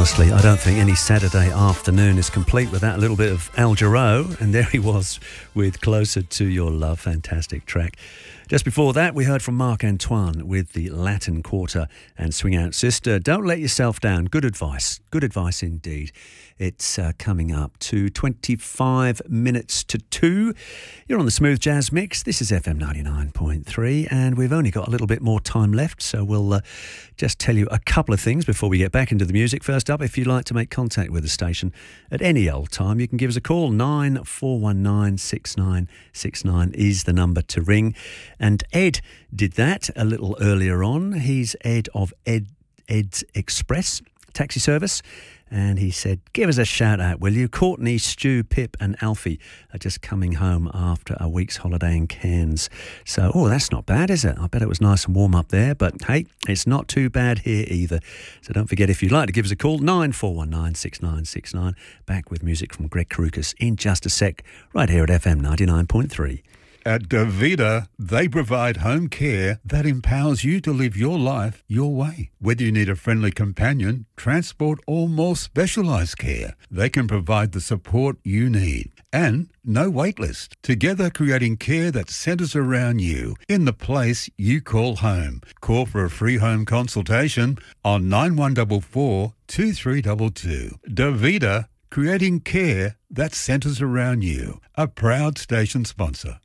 honestly, I don't think any Saturday afternoon is complete without a little bit of Al Jarreau, and there he was with Closer to Your Love. Fantastic track. Just before that, we heard from Marc Antoine with the Latin Quarter and Swing Out Sister. Don't let yourself down. Good advice indeed. It's coming up to 25 minutes to 2. You're on the Smooth Jazz Mix. This is FM 99.3, and we've only got a little bit more time left, so we'll just tell you a couple of things before we get back into the music. First up, if you'd like to make contact with the station at any old time, you can give us a call. 9419 6969 is the number to ring. And Ed did that a little earlier on. He's Ed of Ed's Express taxi service. And he said, give us a shout out, will you? Courtney, Stu, Pip and Alfie are just coming home after a week's holiday in Cairns. So, that's not bad, is it? I bet it was nice and warm up there. But, hey, it's not too bad here either. So don't forget, if you'd like to give us a call, 9419 6969. Back with music from Greg Karukas in just a sec, right here at FM 99.3. At Davida, they provide home care that empowers you to live your life your way. Whether you need a friendly companion, transport or more specialised care, they can provide the support you need. And no wait list. Together creating care that centres around you in the place you call home. Call for a free home consultation on 9144 2322. Davida, creating care that centres around you. A proud station sponsor.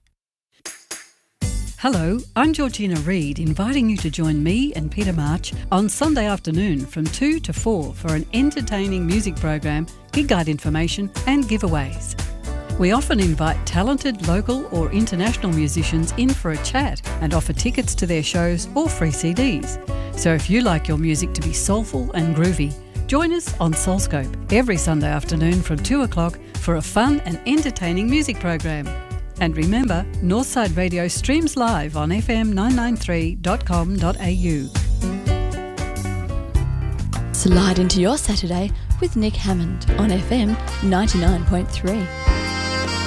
Hello, I'm Georgina Reid, inviting you to join me and Peter March on Sunday afternoon from 2 to 4 for an entertaining music program, gig guide information and giveaways. We often invite talented local or international musicians in for a chat and offer tickets to their shows or free CDs. So if you like your music to be soulful and groovy, join us on Soulscope every Sunday afternoon from 2 o'clock for a fun and entertaining music program. And remember, Northside Radio streams live on fm993.com.au. Slide into your Saturday with Nick Hammond on FM 99.3.